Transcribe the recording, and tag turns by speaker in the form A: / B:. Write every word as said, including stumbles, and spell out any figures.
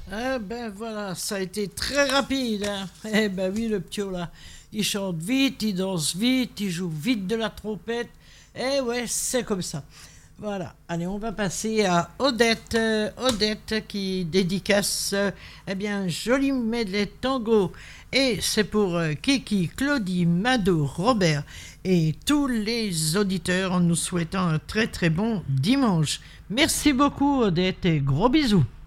A: Eh ben voilà, ça a été très rapide. Hein. Eh ben oui, le ptio là, il chante vite, il danse vite, il joue vite de la trompette. Eh ouais, c'est comme ça. Voilà, allez, on va passer à Odette. Euh, Odette qui dédicace, euh, eh bien, joli medley tango. Et c'est pour euh, Kiki, Claudie, Mado, Robert et tous les auditeurs en nous souhaitant un très très bon dimanche. Merci beaucoup Odette et gros bisous.